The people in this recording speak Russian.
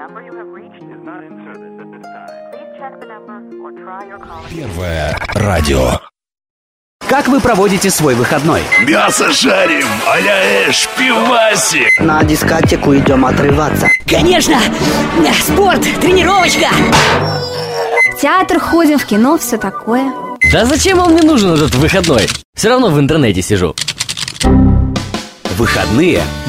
Первое радио. Как вы проводите свой выходной? Мясо жарим, а-ля пивасик. На дискотеку идем отрываться. Конечно! Спорт, тренировочка. В театр ходим, в кино, все такое. Да зачем он мне нужен этот выходной? Все равно в интернете сижу. Выходные